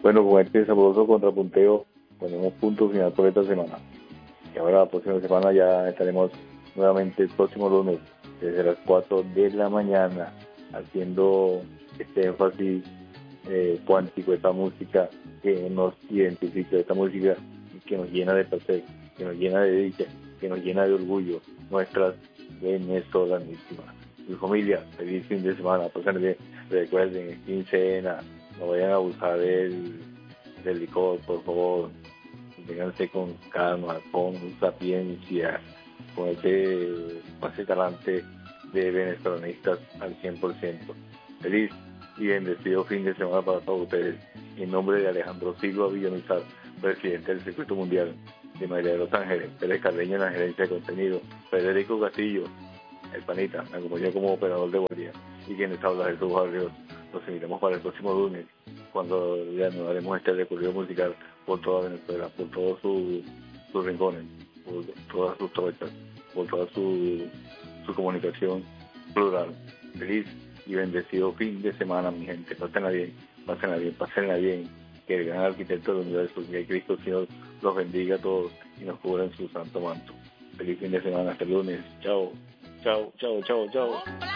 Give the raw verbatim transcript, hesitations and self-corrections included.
Bueno, con este sabroso contrapunteo ponemos punto final por esta semana. Y ahora la próxima semana ya estaremos nuevamente el próximo lunes desde las cuatro de la mañana haciendo este énfasis eh, cuántico, esta música que nos identifica, esta música que nos llena de placer, que nos llena de dicha, que nos llena de orgullo, nuestras venezolanísimas. Mi familia, feliz fin de semana, pasen bien, recuerden, quincena, no vayan a abusar del, del licor, por favor, vénganse con calma, con sapiencia, con ese pase talante de venezolanistas al cien por ciento. Feliz y bendecido fin de semana para todos ustedes. En nombre de Alejandro Silva Villamizar, presidente del Circuito Mundial de María de Los Ángeles, Pérez Cardeño en la gerencia de contenido, Federico Castillo, el panita, me acompañó como operador de guardia, y quienes habla de sus barrios. Nos invitamos para el próximo lunes, cuando ya nos haremos este recorrido musical por toda Venezuela, por todos sus, sus rincones, por todas sus trochas, por toda su, su comunicación plural. Feliz y bendecido fin de semana, mi gente. Pásenla bien, pásenla bien, pásenla bien. Que el gran arquitecto del universo, que Cristo Señor, los bendiga a todos y nos cubra en su santo manto. Feliz fin de semana, hasta el lunes. Chao, chao, chao, chao, chao.